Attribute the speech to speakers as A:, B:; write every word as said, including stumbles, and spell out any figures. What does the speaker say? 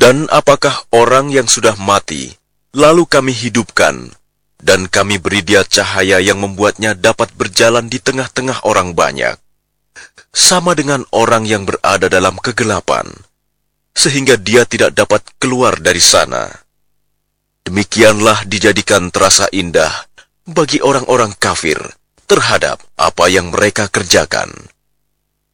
A: Dan apakah orang yang sudah mati, lalu kami hidupkan, dan kami beri dia cahaya yang membuatnya dapat berjalan di tengah-tengah orang banyak, sama dengan orang yang berada dalam kegelapan, sehingga dia tidak dapat keluar dari sana. Demikianlah dijadikan terasa indah bagi orang-orang kafir terhadap apa yang mereka kerjakan.